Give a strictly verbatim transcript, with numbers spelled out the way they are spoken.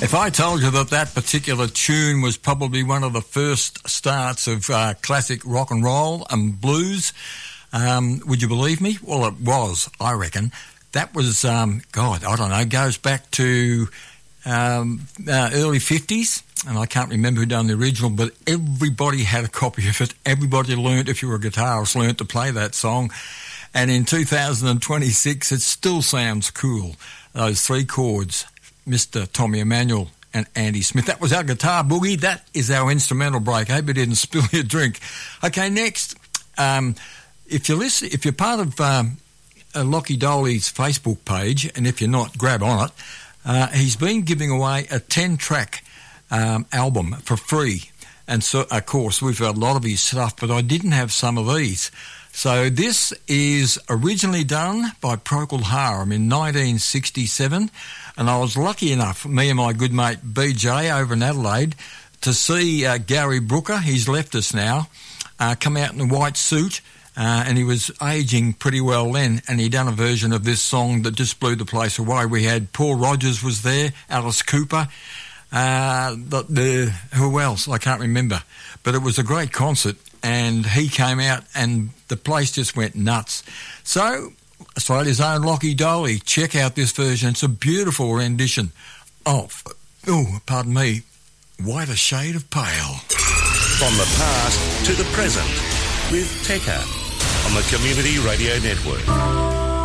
If I told you that that particular tune was probably one of the first starts of uh, classic rock and roll and blues, um, would you believe me? Well, it was, I reckon. That was, um, God, I don't know, goes back to um, uh, early fifties, and I can't remember who done the original, but everybody had a copy of it. Everybody learnt, if you were a guitarist, learnt to play that song. And in two thousand twenty-six, it still sounds cool. Those three chords, Mister Tommy Emmanuel and Andy Smith. That was our guitar boogie. That is our instrumental break. I hope you didn't spill your drink. Okay, next, um, if you listen, if you're part of um, uh, Lockie Doley's Facebook page, and if you're not, grab on it. Uh, he's been giving away a ten-track um, album for free, and so of course we've got a lot of his stuff, but I didn't have some of these. So this is originally done by Procol Harum in nineteen sixty-seven, and I was lucky enough, me and my good mate B J over in Adelaide, to see uh, Gary Brooker, he's left us now, uh, come out in a white suit, uh, and he was aging pretty well then, and he done a version of this song that just blew the place away. We had Paul Rogers was there, Alice Cooper, uh, the, the who else? I can't remember, but it was a great concert. And he came out and the place just went nuts. So, Australia's own Lockie Doley, check out this version. It's a beautiful rendition of, oh, pardon me, Whiter Shade of Pale. From the past to the present with Tekka on the Community Radio Network.